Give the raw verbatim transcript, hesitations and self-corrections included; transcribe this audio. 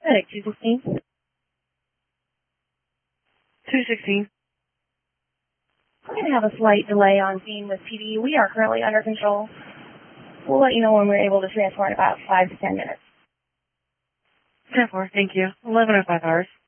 Medic two sixteen. two sixteen. We're going to have a slight delay on scene with P D. We are currently under control. We'll let you know when we're able to transfer in about five to ten minutes. ten four, thank you. eleven oh five hours.